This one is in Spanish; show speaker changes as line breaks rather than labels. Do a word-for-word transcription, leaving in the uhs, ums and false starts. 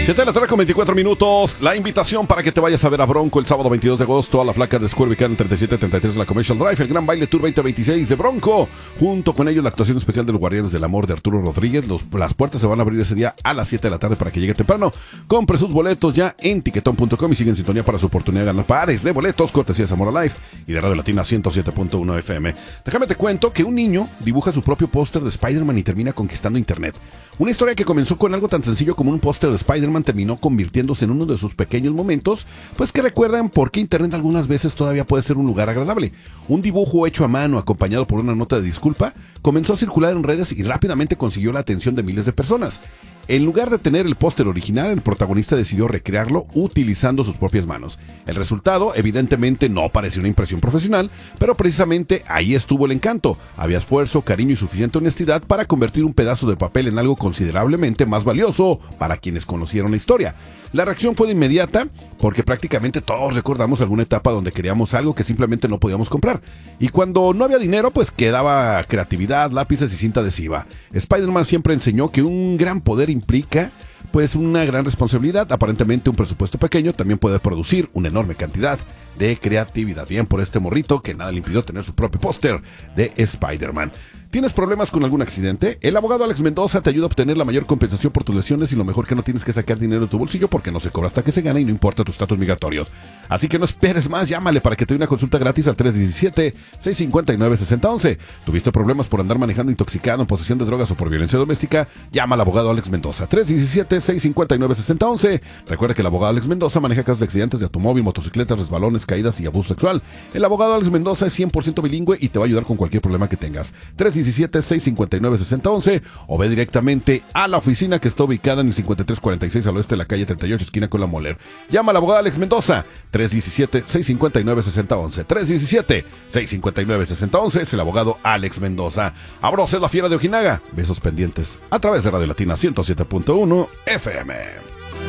siete de la tarde con veinticuatro minutos. La invitación para que te vayas a ver a Bronco el sábado veintidós de agosto a la Flaca de Square ubicada en treinta y siete treinta y tres de la Commercial Drive. El Gran Baile Tour veinte veintiséis de Bronco. Junto con ellos la actuación especial de los Guardianes del Amor de Arturo Rodríguez. Los, las puertas se van a abrir ese día a las siete de la tarde para que llegue temprano. Compre sus boletos ya en tiquetón punto com y sigue en sintonía para su oportunidad de ganar pares de boletos. Cortesía de Zamora Live y de Radio Latina ciento siete punto uno F M. Déjame te cuento que un niño dibuja su propio póster de Spider-Man y termina conquistando internet. Una historia que comenzó con algo tan sencillo como un póster de Spider-Man terminó convirtiéndose en uno de sus pequeños momentos, pues que recuerdan por qué internet algunas veces todavía puede ser un lugar agradable. Un dibujo hecho a mano acompañado por una nota de disculpa comenzó a circular en redes y rápidamente consiguió la atención de miles de personas. En lugar de tener el póster original, el protagonista decidió recrearlo utilizando sus propias manos. El resultado, evidentemente, no pareció una impresión profesional, pero precisamente ahí estuvo el encanto. Había esfuerzo, cariño y suficiente honestidad para convertir un pedazo de papel en algo considerablemente más valioso para quienes conocieron la historia. La reacción fue de inmediata, porque prácticamente todos recordamos alguna etapa donde queríamos algo que simplemente no podíamos comprar. Y cuando no había dinero, pues quedaba creatividad, lápices y cinta adhesiva. Spider-Man siempre enseñó que un gran poder implica pues una gran responsabilidad. Aparentemente un presupuesto pequeño también puede producir una enorme cantidad de creatividad. Bien por este morrito que nada le impidió tener su propio póster de Spider-Man. ¿Tienes problemas con algún accidente? El abogado Alex Mendoza te ayuda a obtener la mayor compensación por tus lesiones y lo mejor que no tienes que sacar dinero de tu bolsillo porque no se cobra hasta que se gana y no importa tus estatus migratorios. Así que no esperes más, llámale para que te dé una consulta gratis al tres uno siete, seis cinco nueve, seis cero uno uno. ¿Tuviste problemas por andar manejando intoxicado, en posesión de drogas o por violencia doméstica? Llama al abogado Alex Mendoza, tres uno siete, seis cinco nueve, seis cero uno uno. Recuerda que el abogado Alex Mendoza maneja casos de accidentes de automóvil, motocicletas, resbalones, caídas y abuso sexual. El abogado Alex Mendoza es cien por ciento bilingüe y te va a ayudar con cualquier problema que tengas. tres uno siete, seis cinco nueve, seis cero uno uno o ve directamente a la oficina que está ubicada en el cincuenta y tres cuarenta y seis al oeste de la calle treinta y ocho, esquina con la Moller. Llama al abogado Alex Mendoza, tres uno siete, seis cinco nueve, seis cero uno uno. tres uno siete, seis cinco nueve, seis cero uno uno es el abogado Alex Mendoza. Abroce la fiera de Ojinaga. Besos pendientes a través de Radio Latina ciento siete punto uno F M.